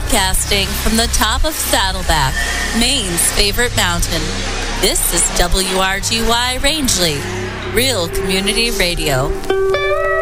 Broadcasting from the top of Saddleback, Maine's favorite mountain. This is WRGY Rangeley, Real Community Radio.